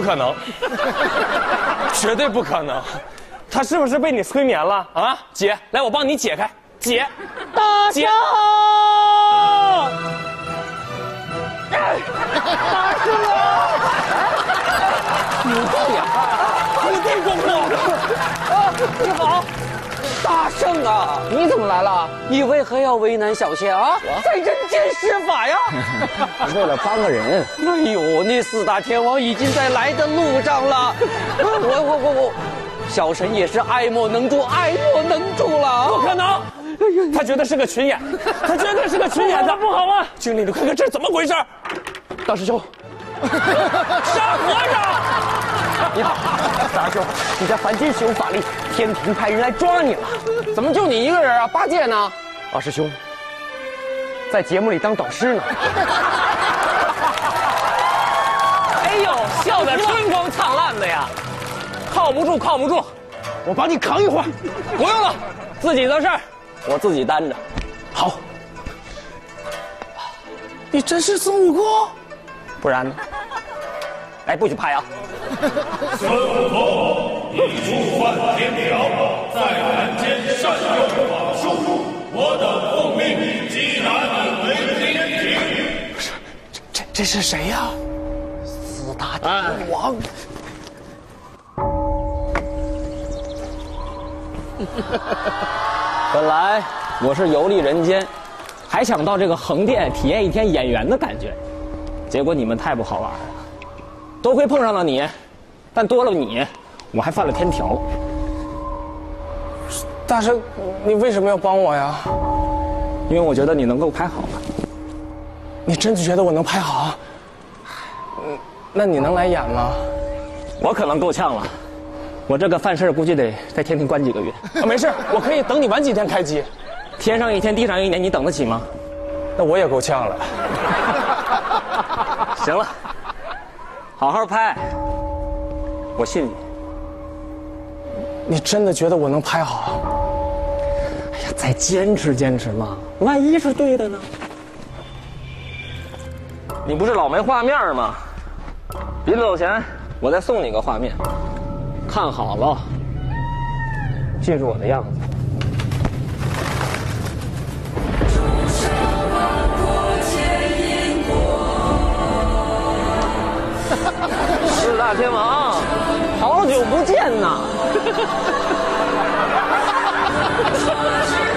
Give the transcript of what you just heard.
不可能，绝对不可能。他是不是被你催眠了啊？姐，来，我帮你解开。姐， 大姐， 大圣啊！ 你弟呀，你弟公公。 你好，大圣啊，你怎么来了？你为何要为难小仙啊？在人间施法呀！ 为了帮个人。 哎呦，那四大天王已经在来的路上了。我，小神也是爱莫能助，爱莫能助了。 不可能，他绝对是个群演，他绝对是个群演的，不好啊！经理，你看看这是怎么回事？ 大师兄， 沙和尚。 你好，大师兄，你在凡间使用法力，天庭派人来抓你了。 怎么就你一个人啊？八戒呢？ 二师兄在节目里当导师呢。 哎呦，笑得春光灿烂的呀！靠不住，靠不住， 我帮你扛一会儿。 不用了，自己的事儿我自己担着。 好， 你真是孙悟空？ 不然呢？来，不许拍啊！ 孙悟空，你触犯天条，在凡间善用法术，我等奉命缉拿你回天庭。 这是谁呀？ 四大天王。 本来我是游历人间，还想到这个横店体验一天演员的感觉，结果你们太不好玩了。多亏碰上了你，但多了你，我还犯了天条。 大师，你为什么要帮我呀？ 因为我觉得你能够拍好了。 你真的觉得我能拍好？那你能来演吗？ 我可能够呛了，我这个犯事估计得在天庭关几个月。 没事，我可以等你晚几天开机。 天上一天，地上一年，你等得起吗？ 那我也够呛了。 行了，好好拍，我信你。 你真的觉得我能拍好？ 哎呀，再坚持坚持嘛，万一是对的呢？你不是老没画面吗？临走前，我再送你个画面，看好了，记住我的样子。四大天王，好久不见呐！